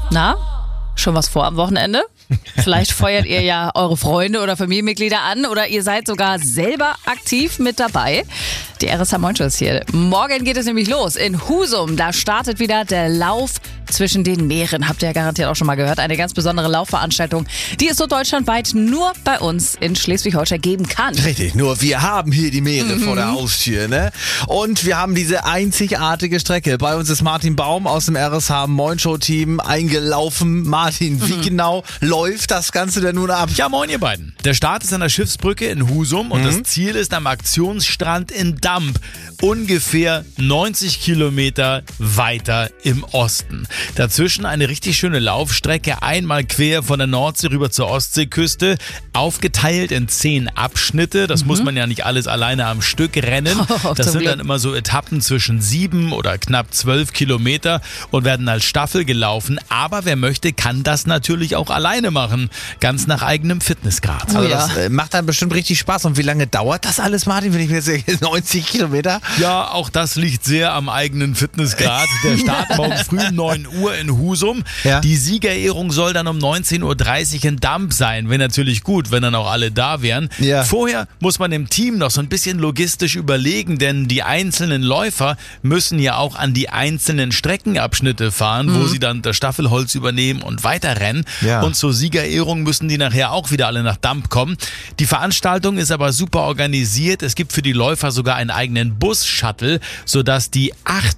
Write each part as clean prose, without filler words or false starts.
Na, schon was vor am Wochenende? Vielleicht feuert ihr ja eure Freunde oder Familienmitglieder an oder ihr seid sogar selber aktiv mit dabei. Die RSH Morning Show ist hier. Morgen geht es nämlich los in Husum. Da startet wieder der Lauf zwischen den Meeren. Habt ihr ja garantiert auch schon mal gehört. Eine ganz besondere Laufveranstaltung, die es so deutschlandweit nur bei uns in Schleswig-Holstein geben kann. Richtig, nur wir haben hier die Meere vor der Haustür, ne? Und wir haben diese einzigartige Strecke. Bei uns ist Martin Baum aus dem RSH Morning Show Team eingelaufen. Martin, wie genau läuft das Ganze denn nun ab? Ja, moin ihr beiden. Der Start ist an der Schiffsbrücke in Husum und das Ziel ist am Aktionsstrand in Damp, ungefähr 90 Kilometer weiter im Osten. Dazwischen eine richtig schöne Laufstrecke, einmal quer von der Nordsee rüber zur Ostseeküste, aufgeteilt in 10 Abschnitte. Das muss man ja nicht alles alleine am Stück rennen. Das sind dann immer so Etappen zwischen 7 oder knapp 12 Kilometer und werden als Staffel gelaufen. Aber wer möchte, kann das natürlich auch alleine machen. Ganz nach eigenem Fitnessgrad. Also das macht dann bestimmt richtig Spaß. Und wie lange dauert das alles, Martin, wenn ich mir jetzt 90 Kilometer? Ja, auch das liegt sehr am eigenen Fitnessgrad. Der Start morgen früh 9 Uhr in Husum. Ja. Die Siegerehrung soll dann um 19.30 Uhr in Damp sein. Wäre natürlich gut, wenn dann auch alle da wären. Ja. Vorher muss man im Team noch so ein bisschen logistisch überlegen, denn die einzelnen Läufer müssen ja auch an die einzelnen Streckenabschnitte fahren, wo sie dann das Staffelholz übernehmen und weiterrennen. Ja. Und zur Siegerehrung müssen die nachher auch wieder alle nach Damp kommen. Die Veranstaltung ist aber super organisiert. Es gibt für die Läufer sogar einen eigenen Bus-Shuttle, sodass die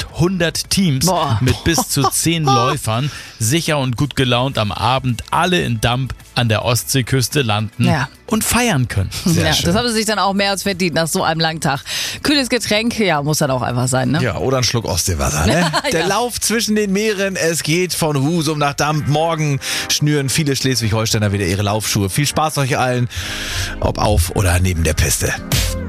800 Teams mit bis zu 10 Läufern sicher und gut gelaunt am Abend alle in Damp an der Ostseeküste landen und feiern können. Ja, das haben sie sich dann auch mehr als verdient nach so einem langen Tag. Kühles Getränk, ja, muss dann auch einfach sein, ne? Ja, oder ein Schluck Ostseewasser, ne? Der Lauf zwischen den Meeren, es geht von Husum nach Damp. Morgen schnüren viele Schleswig-Holsteiner wieder ihre Laufschuhe. Viel Spaß euch allen, ob auf oder neben der Piste.